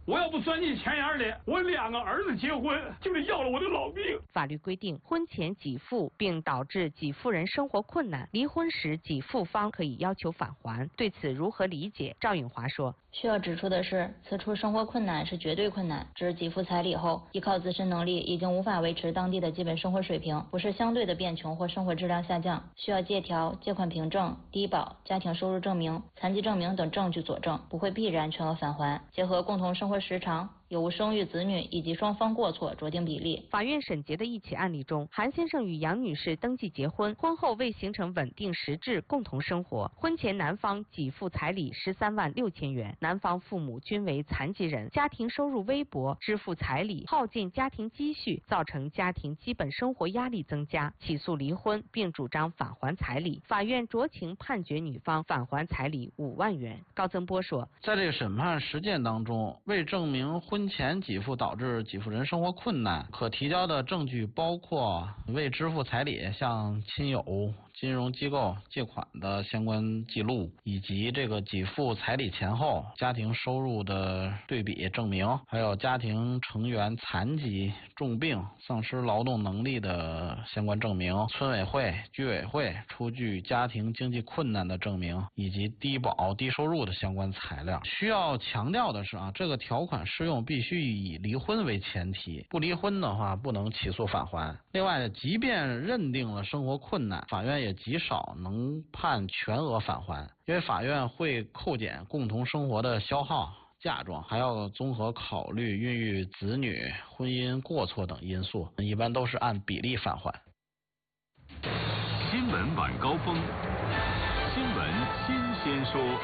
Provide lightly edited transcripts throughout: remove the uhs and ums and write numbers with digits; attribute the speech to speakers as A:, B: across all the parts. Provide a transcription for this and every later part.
A: 我要不钻进钱眼里，我2个儿子结婚就得要了我的老命。
B: 法律规定，婚前给付并导致给付人生活困难，离婚时给付方可以要求返还。对此如何理解？赵颖华说，
C: 需要指出的是，此处生活困难是绝对困难，指给付彩礼后，依靠自身能力已经无法维持当地的基本生活水平，不是相对的变穷或生活质量下降，需要借条、借款凭证、低保、家庭收入证明、残疾证明等证据佐证，不会必然全额返还。结合共同生活时长、有无生育子女以及双方过错酌定比例。
B: 法院审结的一起案例中，韩先生与杨女士登记结婚，婚后未形成稳定实质共同生活。婚前男方给付彩礼13万6千元，男方父母均为残疾人，家庭收入微薄，支付彩礼耗尽家庭积蓄，造成家庭基本生活压力增加，起诉离婚并主张返还彩礼。法院酌情判决女方返还彩礼5万元。高增波说，
D: 在这个审判实践当中，为证明婚前给付导致给付人生活困难，可提交的证据包括未支付彩礼向亲友、金融机构借款的相关记录，以及这个给付彩礼前后家庭收入的对比证明，还有家庭成员残疾、重病、丧失劳动能力的相关证明，村委会、居委会出具家庭经济困难的证明，以及低保、低收入的相关材料。需要强调的是这个条款适用必须以离婚为前提，不离婚的话不能起诉返还。另外，即便认定了生活困难，法院也极少能判全额返还，因为法院会扣减共同生活的消耗、嫁妆，还要综合考虑孕育子女、婚姻过错等因素，一般都是按比例返还。
E: 新闻晚高峰，新闻新鲜说。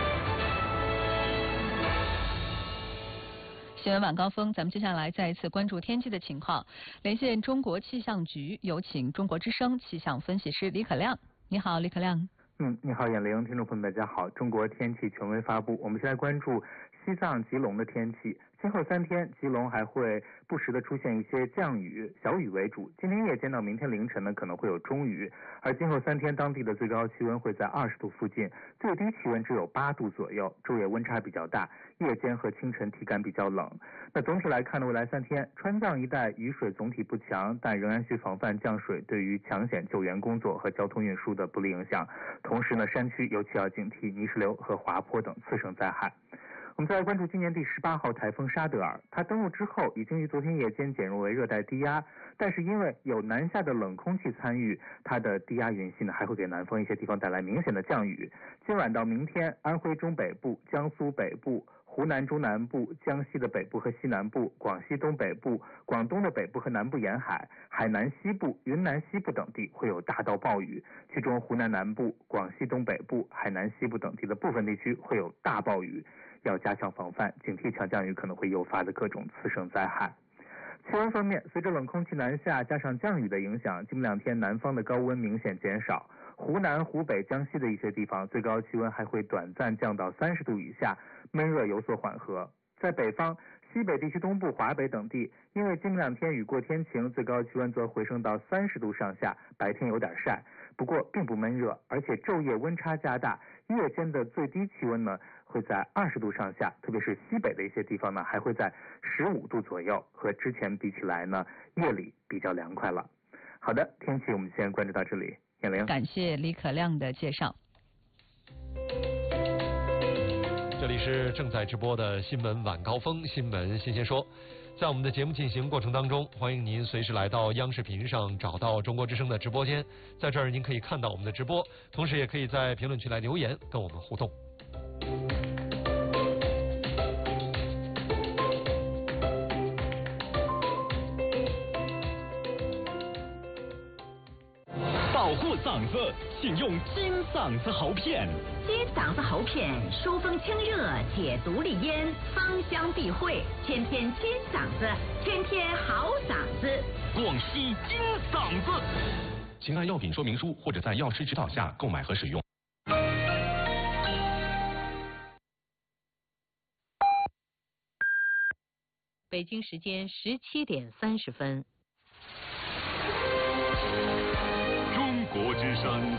F: 新闻晚高峰，咱们接下来再一次关注天气的情况。连线中国气象局，有请中国之声气象分析师李可亮。你好，李可亮。
G: 你好，眼玲，听众朋友们，大家好。中国天气权威发布，我们先来关注西藏吉隆的天气。今后3天，吉隆还会不时的出现一些降雨，小雨为主。今天夜间到明天凌晨呢，可能会有中雨。而今后3天，当地的最高气温会在20度附近，最低气温只有8度左右，昼夜温差比较大，夜间和清晨体感比较冷。那总体来看呢，未来3天，川藏一带雨水总体不强，但仍然需防范降水对于抢险救援工作和交通运输的不利影响。同时呢，山区尤其要警惕泥石流和滑坡等次生灾害。我们再来关注今年第18号台风沙德尔，它登陆之后已经于昨天夜间减弱为热带低压，但是因为有南下的冷空气参与，它的低压云系呢还会给南方一些地方带来明显的降雨。今晚到明天，安徽中北部、江苏北部、湖南中南部、江西的北部和西南部、广西东北部、广东的北部和南部沿海、海南西部、云南西部等地会有大到暴雨，其中湖南南部、广西东北部、海南西部等地的部分地区会有大暴雨，要加强防范，警惕强降雨可能会诱发的各种次生灾害。气温方面，随着冷空气南下加上降雨的影响，今明2天南方的高温明显减少，湖南、湖北、江西的一些地方最高气温还会短暂降到30度以下，闷热有所缓和。在北方，西北地区东部、华北等地，因为今明2天雨过天晴，最高气温则回升到30度上下，白天有点晒，不过并不闷热，而且昼夜温差加大，夜间的最低气温呢会在20度上下，特别是西北的一些地方呢还会在15度左右，和之前比起来呢夜里比较凉快了。好的，天气我们先关注到这里。眼玲，
F: 感谢李可亮的介绍。
H: 这里是正在直播的新闻晚高峰，新闻新鲜说。在我们的节目进行过程当中，欢迎您随时来到央视频上找到中国之声的直播间，在这儿您可以看到我们的直播，同时也可以在评论区来留言跟我们互动。
E: 保护嗓子，请用金嗓子喉片。
I: 金嗓子喉片疏风清热，解毒利咽，芳香避秽，天天金嗓子，天天好嗓子。
E: 广西金嗓子。请按药品说明书或者在药师指导下购买和使用。
B: 北京时间17点30分。
E: 中国之声。